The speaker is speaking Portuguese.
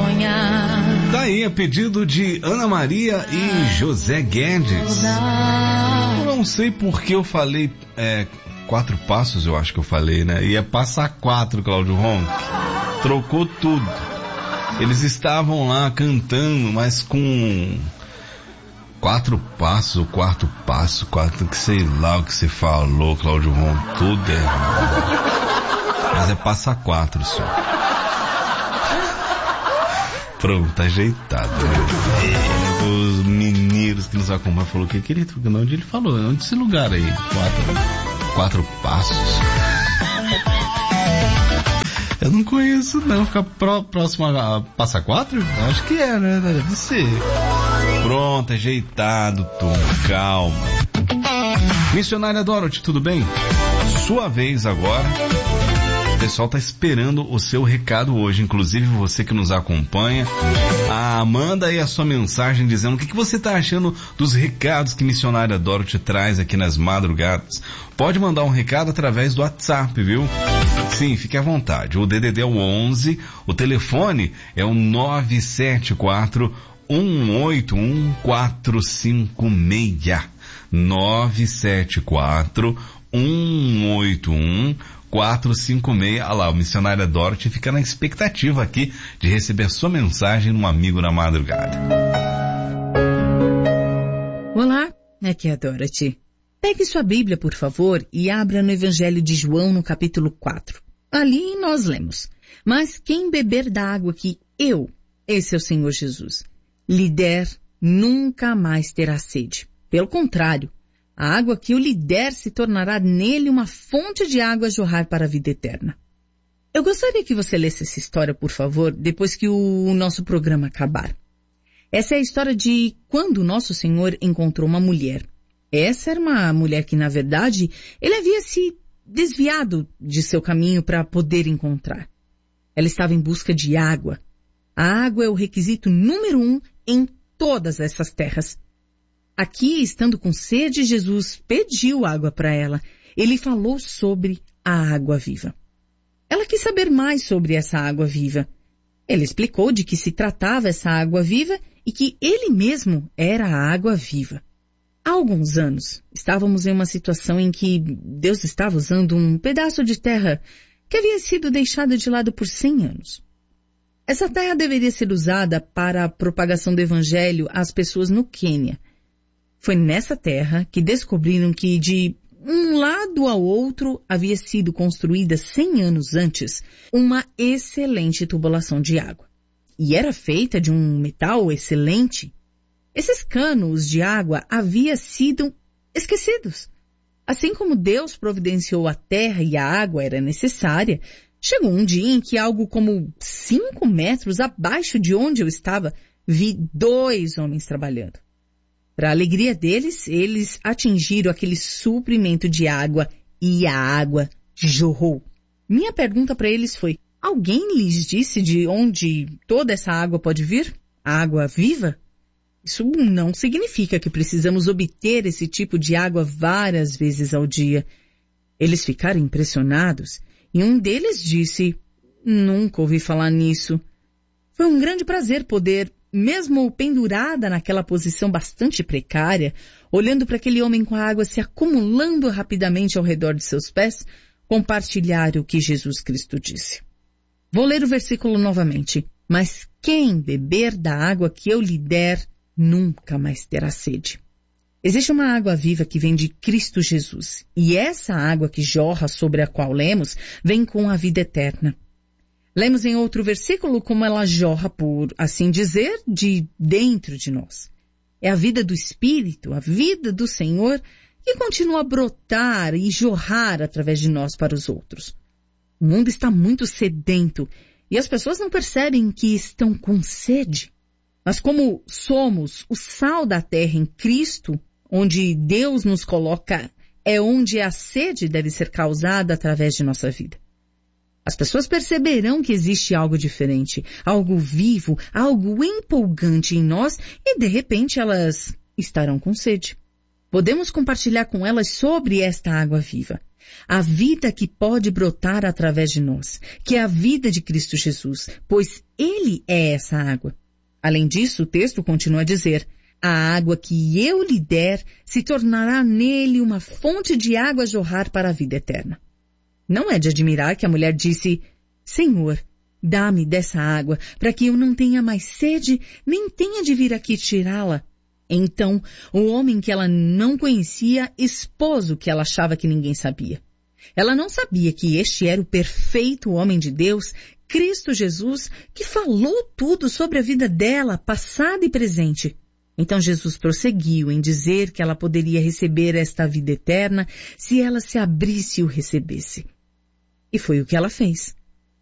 sonhar. Daí a pedido de Ana Maria e José Guedes. Eu não sei porque eu falei 4 passos, eu acho que eu falei, né? Ia passar 4, Cláudio Ronco. Trocou tudo. Eles estavam lá cantando, mas com 4 passos, o 4 passo, 4, que sei lá o que você falou, Cláudio Ronco. Tudo errado. Mas é passa 4 só. Pronto, ajeitado. Os mineiros que nos acompanham falou que querido, onde ele falou, onde esse lugar aí? 4 passos. Eu não conheço não, fica próximo a passa 4? Acho que é, né? Deve ser. Pronto, ajeitado, Tom, calma. Missionária Dorothy, tudo bem? Sua vez agora. O pessoal tá esperando o seu recado hoje, inclusive você que nos acompanha. Manda aí a sua mensagem dizendo o que você tá achando dos recados que Missionária Dorothy traz aqui nas madrugadas. Pode mandar um recado através do WhatsApp, viu? Sim, fique à vontade. O DDD é o 11, o telefone é o 974 181 456. 974 181 456. Olha lá, o Missionária Dorothy fica na expectativa aqui de receber a sua mensagem no Amigo na Madrugada. Olá, aqui é a Dorothy. Pegue sua Bíblia, por favor, e abra no Evangelho de João, no capítulo 4. Ali nós lemos: mas quem beber da água que eu, esse é o Senhor Jesus, lhe der, nunca mais terá sede. Pelo contrário, a água que eu lhe der se tornará nele uma fonte de água a jorrar para a vida eterna. Eu gostaria que você lesse essa história, por favor, depois que o nosso programa acabar. Essa é a história de quando o nosso Senhor encontrou uma mulher. Essa era uma mulher que, na verdade, ele havia se desviado de seu caminho para poder encontrar. Ela estava em busca de água. A água é o requisito número 1 em todas essas terras. Aqui, estando com sede, Jesus pediu água para ela. Ele falou sobre a água viva. Ela quis saber mais sobre essa água viva. Ele explicou de que se tratava essa água viva e que ele mesmo era a água viva. Há alguns anos, estávamos em uma situação em que Deus estava usando um pedaço de terra que havia sido deixado de lado por 100 anos. Essa terra deveria ser usada para a propagação do Evangelho às pessoas no Quênia. Foi nessa terra que descobriram que de um lado ao outro havia sido construída 100 anos antes uma excelente tubulação de água. E era feita de um metal excelente. Esses canos de água haviam sido esquecidos. Assim como Deus providenciou a terra e a água era necessária, chegou um dia em que algo como 5 metros abaixo de onde eu estava, vi 2 homens trabalhando. Para a alegria deles, eles atingiram aquele suprimento de água e a água jorrou. Minha pergunta para eles foi: alguém lhes disse de onde toda essa água pode vir? A água viva? Isso não significa que precisamos obter esse tipo de água várias vezes ao dia. Eles ficaram impressionados e um deles disse: nunca ouvi falar nisso. Foi um grande prazer poder, mesmo pendurada naquela posição bastante precária, olhando para aquele homem com a água se acumulando rapidamente ao redor de seus pés, compartilhar o que Jesus Cristo disse. Vou ler o versículo novamente. Mas quem beber da água que eu lhe der, nunca mais terá sede. Existe uma água viva que vem de Cristo Jesus, e essa água que jorra sobre a qual lemos, vem com a vida eterna. Lemos em outro versículo como ela jorra, por assim dizer, de dentro de nós. É a vida do Espírito, a vida do Senhor, que continua a brotar e jorrar através de nós para os outros. O mundo está muito sedento e as pessoas não percebem que estão com sede. Mas como somos o sal da terra em Cristo, onde Deus nos coloca, é onde a sede deve ser causada através de nossa vida. As pessoas perceberão que existe algo diferente, algo vivo, algo empolgante em nós e de repente elas estarão com sede. Podemos compartilhar com elas sobre esta água viva. A vida que pode brotar através de nós, que é a vida de Cristo Jesus, pois Ele é essa água. Além disso, o texto continua a dizer: a água que eu lhe der se tornará nele uma fonte de água a jorrar para a vida eterna. Não é de admirar que a mulher disse: Senhor, dá-me dessa água, para que eu não tenha mais sede, nem tenha de vir aqui tirá-la. Então, o homem que ela não conhecia expôs o que ela achava que ninguém sabia. Ela não sabia que este era o perfeito homem de Deus, Cristo Jesus, que falou tudo sobre a vida dela, passada e presente. Então Jesus prosseguiu em dizer que ela poderia receber esta vida eterna se ela se abrisse e o recebesse. E foi o que ela fez.